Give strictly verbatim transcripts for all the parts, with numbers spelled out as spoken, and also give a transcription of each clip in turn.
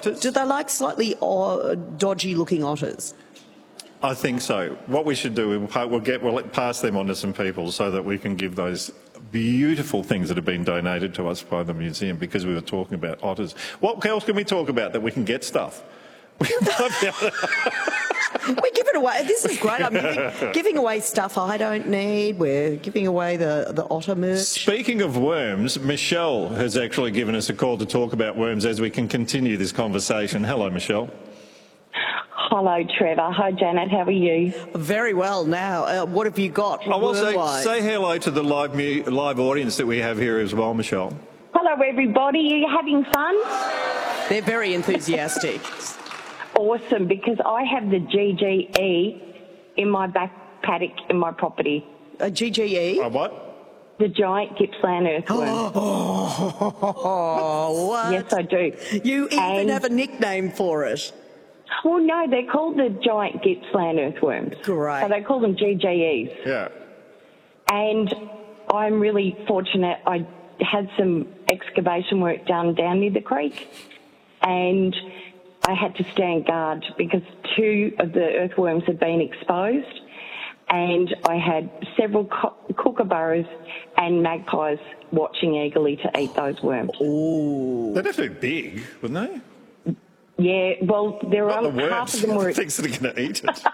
otters? Do they like slightly uh, dodgy-looking otters? I think so. What we should do, we'll, we'll get we'll pass them on to some people so that we can give those beautiful things that have been donated to us by the museum, because we were talking about otters. What else can we talk about that we can get stuff? We give it away. This is great. I'm giving, giving away stuff I don't need. We're giving away the, the otter merch. Speaking of worms, Michelle has actually given us a call to talk about worms as we can continue this conversation. Hello, Michelle. Hello, Trevor. Hi, Janet. How are you? Very well. Now, uh, what have you got? I will say, say hello to the live, mu live audience that we have here as well, Michelle. Hello, everybody. Are you having fun? They're very enthusiastic. Awesome, because I have the G G E in my back paddock in my property. A G G E? A what? The giant Gippsland earthworm. Oh, oh, what? Yes, I do. You even and, have a nickname for it. Well, no, they're called the giant Gippsland earthworms. Great. So they call them G G Es. Yeah. And I'm really fortunate. I had some excavation work done down near the creek, and I had to stand guard because two of the earthworms had been exposed, and I had several co kookaburras and magpies watching eagerly to eat those worms. Ooh. They'd have to be big, wouldn't they? Yeah, well, there Not are the worms, half of them were. the things that are going to eat it.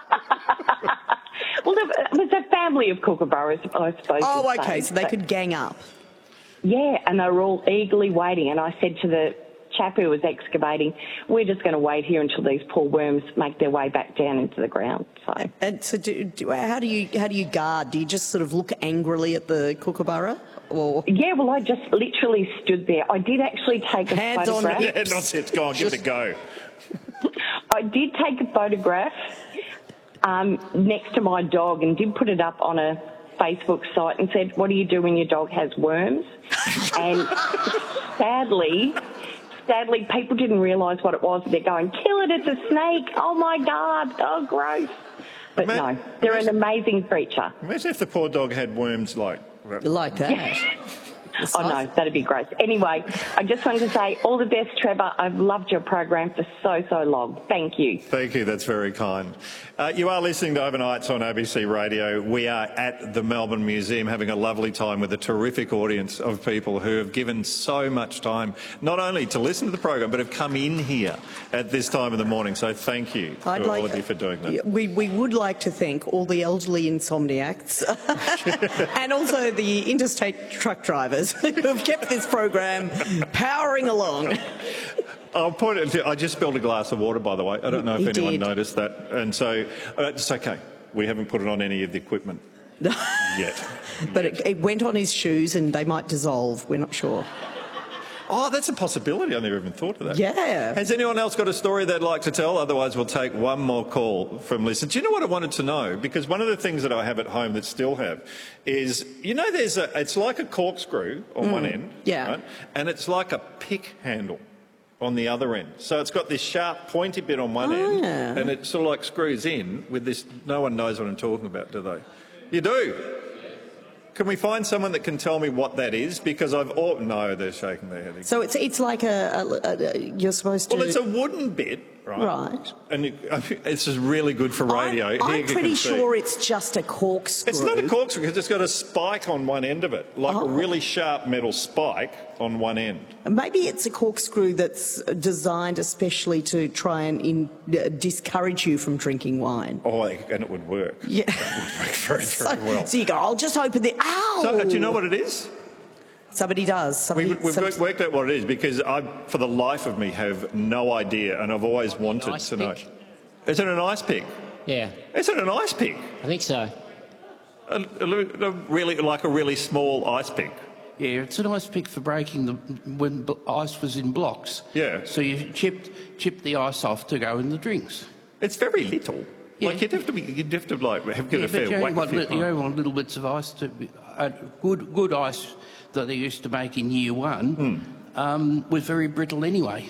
Well, it was a family of kookaburras, I suppose. Oh, you'd okay, say. so they But, could gang up. yeah, and they were all eagerly waiting, and I said to the chap who was excavating, we're just going to wait here until these poor worms make their way back down into the ground. So, And so, do, do, how do you how do you guard? Do you just sort of look angrily at the kookaburra, or yeah, well, I just literally stood there. I did actually take a Hands on photograph. Yeah, not it. Go on, give it a go. I did take a photograph um, next to my dog and did put it up on a Facebook site and said, what do you do when your dog has worms? And sadly, sadly, people didn't realise what it was. They're going, kill it, it's a snake. Oh, my God. Oh, gross. But Ma no, they're an amazing creature. Imagine if the poor dog had worms like that. like that? Oh, no, that'd be great. Anyway, I just wanted to say all the best, Trevor. I've loved your program for so, so long. Thank you. Thank you. That's very kind. Uh, you are listening to Overnights on A B C Radio. We are at the Melbourne Museum having a lovely time with a terrific audience of people who have given so much time, not only to listen to the program, but have come in here at this time of the morning. So thank you I'd to like, all of you for doing that. We, we would like to thank all the elderly insomniacs and also the interstate truck drivers who have kept this program powering along. I'll point it to, I just spilled a glass of water, by the way. I don't know if He anyone did. noticed that. And so uh, it's okay. We haven't put it on any of the equipment yet. But it, it went on his shoes and they might dissolve. We're not sure. Oh, that's a possibility. I never even thought of that. Yeah. Has anyone else got a story they'd like to tell? Otherwise, we'll take one more call from listeners. Do you know what I wanted to know? Because one of the things that I have at home that still have is, you know, there's a, it's like a corkscrew on mm, one end. Yeah. Right? And it's like a pick handle on the other end. So it's got this sharp, pointy bit on one oh, end, yeah. and it sort of like screws in with this. No one knows what I'm talking about, do they? You do? Can we find someone that can tell me what that is? Because I've... Oh, no, they're shaking their head. So it's it's like a, a, a you're supposed to... Well, it's a wooden bit, right? Right. And it, I mean, it's just really good for radio. I'm, Here I'm you pretty can see. sure it's just a corkscrew. It's not a corkscrew because it's got a spike on one end of it, like oh. a really sharp metal spike on one end. Maybe it's a corkscrew that's designed especially to try and in, uh, discourage you from drinking wine. Oh, and it would work. Yeah. It would work very, so, very well. So you go, I'll just open the... Ow! So, do you know what it is? Somebody does. Somebody, We, we've somebody... worked out what it is because I, for the life of me, have no idea, and I've always wanted ice to pick? know. Is it an ice pick? Yeah, Is it an ice pick? I think so. A, a, a really, like a really small ice pick? Yeah, it's an ice pick for breaking the when b- ice was in blocks. Yeah. So you chipped chipped the ice off to go in the drinks. It's very little. Yeah. Like you'd have to be, you'd have to like have get Yeah, a but fair you only, whack. want, if you li- you only want little bits of ice to be, uh, good good ice that they used to make in year one Hmm. um, was very brittle anyway.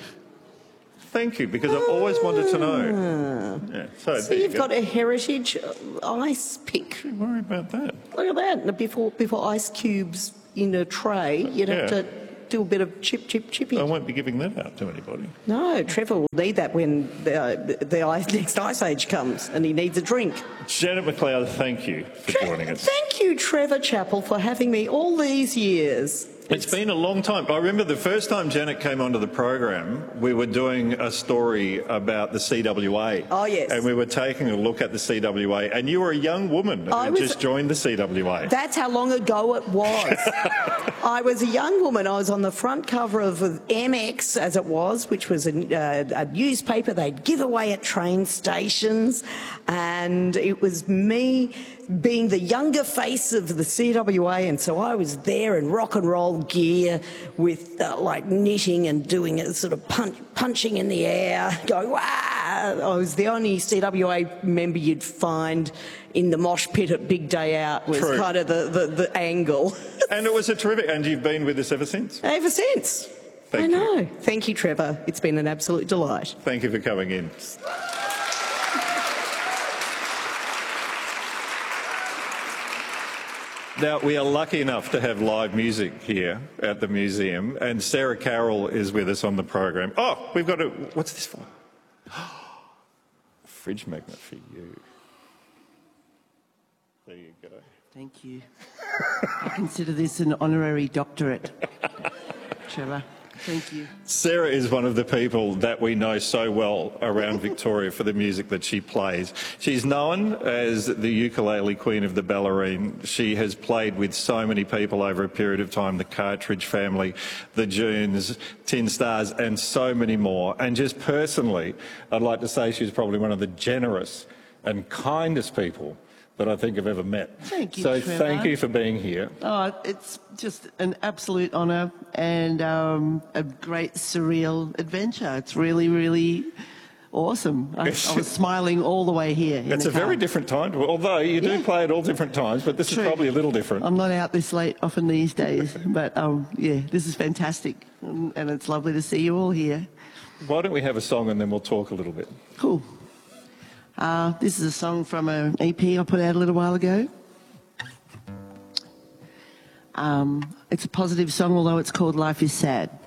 Thank you, because I've always wanted to know. Yeah, so So there you you've go. got a heritage ice pick. Don't worry about that. Look at that. Before, before ice cubes in a tray, you'd have Yeah. to do a bit of chip, chip, chippy. I won't be giving that out to anybody. No, Trevor will need that when the, the ice, next ice age comes and he needs a drink. Janet McLeod, thank you for Tre- joining us. Thank you, Trevor Chappell, for having me all these years. It's been a long time. I remember the first time Janet came onto the program, we were doing a story about the C W A. Oh, yes. And we were taking a look at the C W A, and you were a young woman who I had was- just joined the C W A. That's how long ago it was. I was a young woman. I was on the front cover of M X, as it was, which was a, uh, a newspaper they'd give away at train stations. And it was me being the younger face of the C W A, and so I was there in rock and roll gear with uh, like knitting and doing it, sort of punch, punching in the air, going, wow! I was the only C W A member you'd find in the mosh pit at Big Day Out, was True. kind of the, the, the angle. And it was a terrific, and you've been with us ever since. Ever since. Thank I you. know. Thank you, Trevor. It's been an absolute delight. Thank you for coming in. Now, we are lucky enough to have live music here at the museum, and Sarah Carroll is with us on the program. Oh, we've got a... What's this for? A fridge magnet for you. There you go. Thank you. I consider this an honorary doctorate, Trevor. Thank you. Sarah is one of the people that we know so well around Victoria for the music that she plays. She's known as the ukulele queen of the Ballerine. She has played with so many people over a period of time, the Cartridge Family, the Junes, Tin Stars, and so many more. And just personally, I'd like to say she's probably one of the generous and kindest people that I think I've ever met. Thank you, So Trevor. thank you for being here. Oh, it's just an absolute honour and um, a great surreal adventure. It's really, really awesome. I, I was smiling all the way here. in It's the a very car. different time, to, although you do Yeah. play at all different times, but this True. is probably a little different. I'm not out this late often these days, but um, yeah, this is fantastic, and, and it's lovely to see you all here. Why don't we have a song and then we'll talk a little bit? Cool. Uh, this is a song from an E P I put out a little while ago. Um, it's a positive song, although it's called Life is Sad.